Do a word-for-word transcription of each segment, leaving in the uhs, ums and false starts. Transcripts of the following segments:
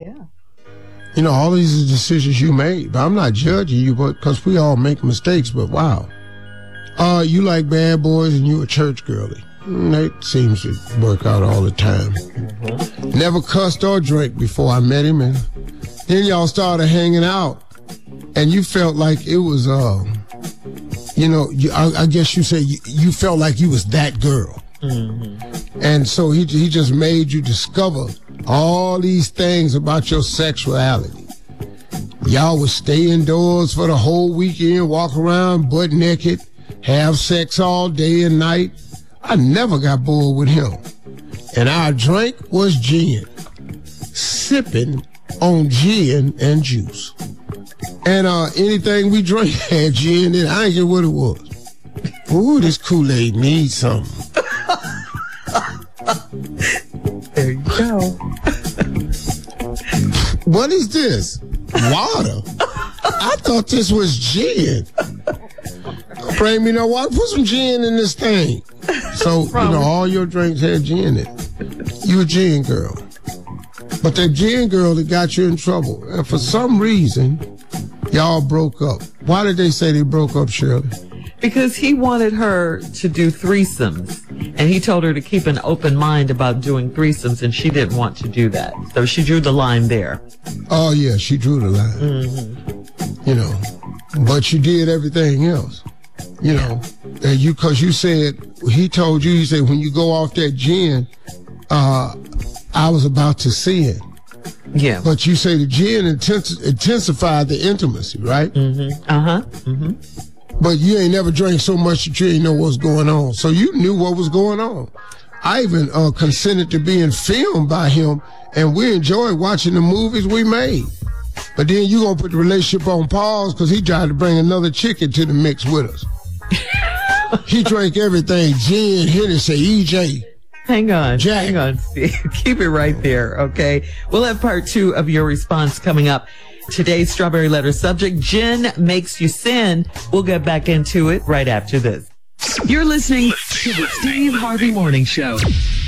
Yeah. You know, all these are decisions you made, but I'm not judging you, but because we all make mistakes, but wow. Uh, you like bad boys and you a church girly. That seems to work out all the time. Mm-hmm. Never cussed or drank before I met him, and then y'all started hanging out, and you felt like it was, uh, you know, you, I, I guess you say you, you felt like you was that girl. Mm-hmm. And so he he just made you discover all these things about your sexuality. Y'all would stay indoors for the whole weekend, walk around butt naked, have sex all day and night. I never got bored with him. And our drink was gin. Sipping on gin and juice. And uh, anything we drank had gin in it. I ain't care what it was. Ooh, this Kool-Aid needs something. There you go. What is this? Water? I thought this was gin. Bring me no water. Put some gin in this thing. So, you know, all your drinks had gin in it. You a gin girl. But that gin girl that got you in trouble. And for some reason, y'all broke up. Why did they say they broke up, Shirley? Because he wanted her to do threesomes, and he told her to keep an open mind about doing threesomes, and she didn't want to do that. So she drew the line there. Oh, yeah, she drew the line. Mm-hmm. You know, but she did everything else. You know, and you, because you said, he told you, he said, when you go off that gin, uh, I was about to sin. Yeah. But you say the gin intens- intensified the intimacy, right? Mm-hmm. Uh-huh. Mm-hmm. But you ain't never drank so much that you ain't know what's going on. So you knew what was going on. I even uh, consented to being filmed by him, and we enjoyed watching the movies we made. But then you gonna put the relationship on pause because he tried to bring another chick into the mix with us. He drank everything, gin, Hennessy, E J. Hang on, Jack. hang on, Steve. Keep it right there, okay? We'll have part two of your response coming up. Today's Strawberry Letter subject, gin makes you sin. We'll get back into it right after this. You're listening to the Steve Harvey Morning Show.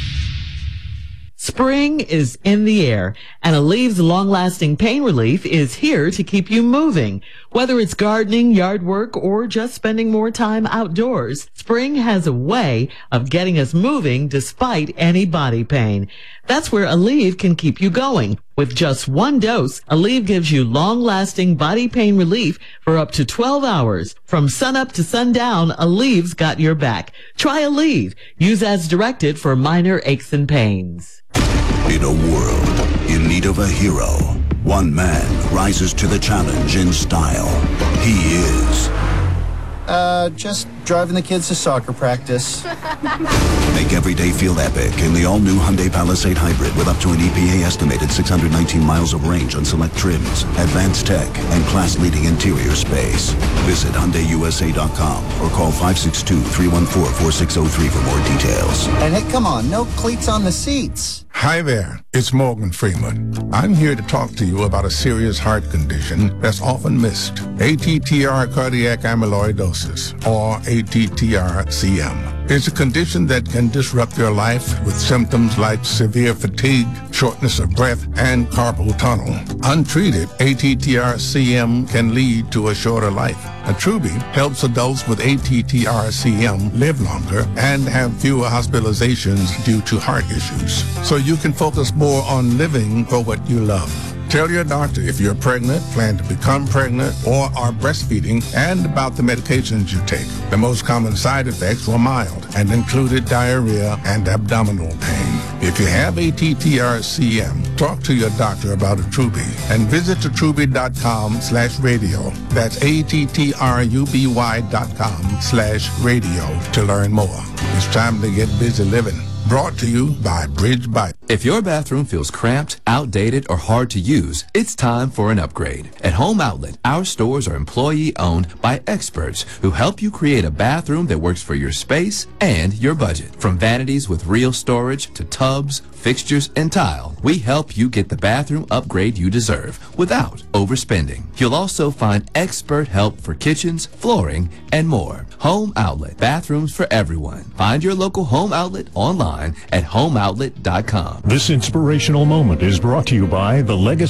Spring is in the air, and Aleve's long-lasting pain relief is here to keep you moving. Whether it's gardening, yard work, or just spending more time outdoors, spring has a way of getting us moving despite any body pain. That's where Aleve can keep you going. With just one dose, Aleve gives you long-lasting body pain relief for up to twelve hours. From sunup to sundown, Aleve's got your back. Try Aleve. Use as directed for minor aches and pains. In a world in need of a hero, one man rises to the challenge in style. He is... Uh, just driving the kids to soccer practice. Make every day feel epic in the all-new Hyundai Palisade Hybrid with up to an E P A-estimated six hundred nineteen miles of range on select trims, advanced tech, and class-leading interior space. Visit Hyundai U S A dot com or call five six two, three one four, four six zero three for more details. And hey, come on, no cleats on the seats. Hi there, it's Morgan Freeman. I'm here to talk to you about a serious heart condition that's often missed. A T T R cardiac amyloidosis, or A T T R C M. It's a condition that can disrupt your life with symptoms like severe fatigue, shortness of breath, and carpal tunnel. Untreated, A T T R C M can lead to a shorter life. Attruby helps adults with A T T R C M live longer and have fewer hospitalizations due to heart issues, so you can focus more on living for what you love. Tell your doctor if you're pregnant, plan to become pregnant, or are breastfeeding, and about the medications you take. The most common side effects were mild and included diarrhea and abdominal pain. If you have A T T R C M, talk to your doctor about Attruby and visit attruby.com slash radio. That's A-T-T-R-U-B-Y dot com slash radio to learn more. It's time to get busy living. Brought to you by Bridge Bike. If your bathroom feels cramped, outdated, or hard to use, it's time for an upgrade. At Home Outlet, our stores are employee-owned by experts who help you create a bathroom that works for your space and your budget. From vanities with real storage to tubs, fixtures, and tile, we help you get the bathroom upgrade you deserve without overspending. You'll also find expert help for kitchens, flooring, and more. Home Outlet, bathrooms for everyone. Find your local Home Outlet online at home outlet dot com. This inspirational moment is brought to you by the Legacy